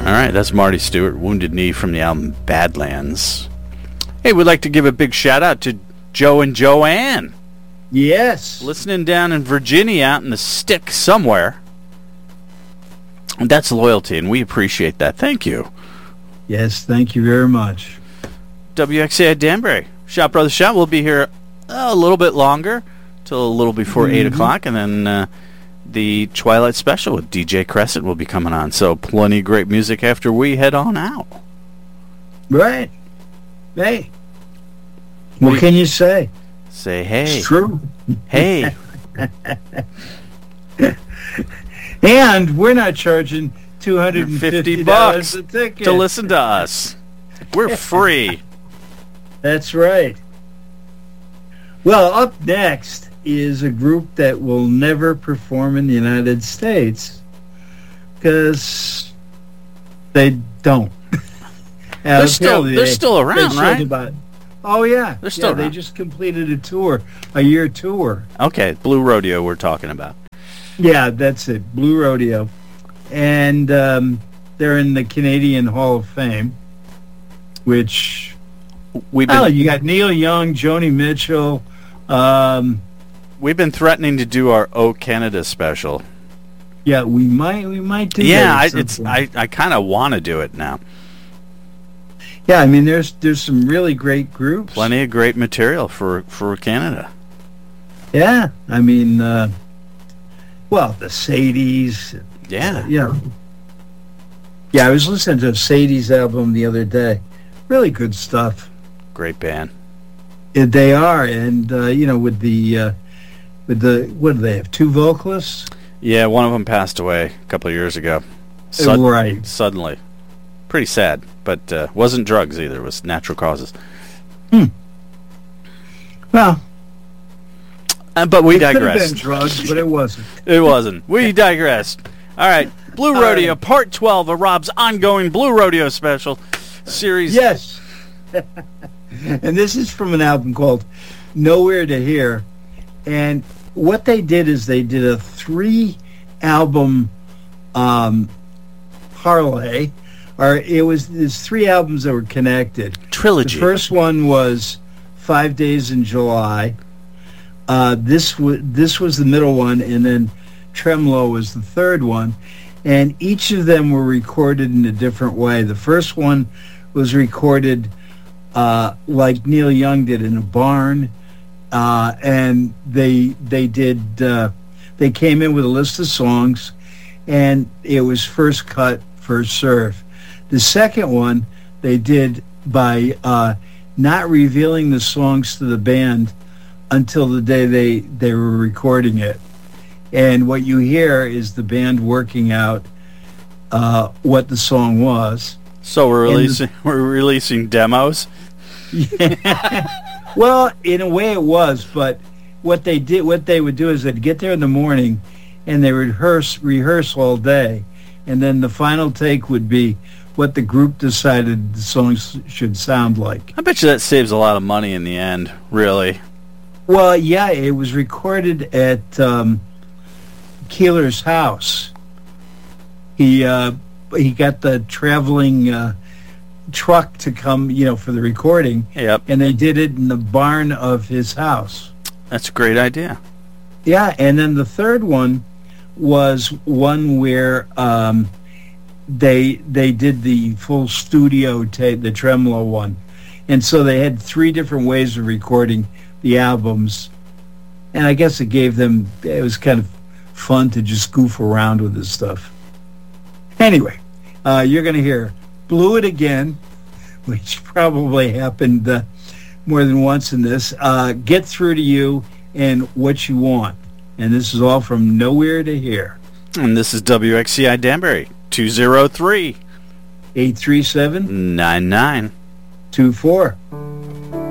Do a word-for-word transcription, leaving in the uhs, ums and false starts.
All right, that's Marty Stewart, Wounded Knee from the album Badlands. Hey, we'd like to give a big shout out to Joe and Joanne. Yes. Listening down in Virginia out in the stick somewhere. And that's loyalty, and we appreciate that. Thank you. Yes, thank you very much. W X C I Danbury. Shot Brothers Shot. We'll be here uh, a little bit longer, till a little before mm-hmm. eight o'clock, and then uh, the Twilight Special with D J Crescent will be coming on. So plenty of great music after we head on out. Right. Hey. What can you say? Say hey. It's true. Hey. And we're not charging two hundred fifty bucks a ticket to listen to us. We're free. That's right. Well, up next is a group that will never perform in the United States because they don't. They're still they're they, still around, right? About, oh yeah, they're still. Yeah, they just completed a tour, a year tour. Okay, Blue Rodeo we're talking about. Yeah, that's it, Blue Rodeo, and um, they're in the Canadian Hall of Fame, which we've been, oh, you got Neil Young, Joni Mitchell. Um, we've been threatening to do our O Canada special. Yeah, we might we might do. Yeah, I, that it's I, I kind of want to do it now. Yeah, I mean, there's there's some really great groups. Plenty of great material for for Canada. Yeah, I mean. Uh, Well, the Sadies. Yeah. Uh, yeah. Yeah, I was listening to a Sadies album the other day. Really good stuff. Great band. Yeah, they are, and uh, you know, with the uh, with the what do they have? Two vocalists. Yeah, one of them passed away a couple of years ago. Sud- right. Suddenly. Pretty sad, but uh, wasn't drugs either. It was natural causes. Hmm. Well. Uh, but we it digress. It could have been drugs, but it wasn't. It wasn't. We digressed. All right. Blue Rodeo, right. Part twelve of Rob's ongoing Blue Rodeo special series. Yes. And this is from an album called Nowhere to Hear. And what they did is they did a three-album um, parlay. Or it was there's three albums that were connected. Trilogy. The first one was Five Days in July. Uh, this was this was the middle one, and then Tremolo was the third one, and each of them were recorded in a different way. The first one was recorded uh, like Neil Young did in a barn, uh, and they they did uh, they came in with a list of songs, and it was first cut, first serve. The second one they did by uh, not revealing the songs to the band until the day they, they were recording it. And what you hear is the band working out uh, what the song was. So we're releasing the, we're releasing demos? Yeah. Well, in a way it was, but what they did what they would do is they'd get there in the morning and they would rehearse rehearse all day, and then the final take would be what the group decided the songs should sound like. I bet you that saves a lot of money in the end, really. Well, yeah, it was recorded at um, Keeler's house. He uh, he got the traveling uh, truck to come, you know, for the recording. Yep. And they did it in the barn of his house. That's a great idea. Yeah, and then the third one was one where um, they they did the full studio tape, the tremolo one, and so they had three different ways of recording the albums, and I guess it gave them, it was kind of fun to just goof around with this stuff. Anyway, uh, you're going to hear Blew It Again, which probably happened uh, more than once in this, uh, Get Through to You, and What You Want. And this is all from Nowhere to Hear. And this is W X C I Danbury, two oh three, eight three seven, nine nine two four.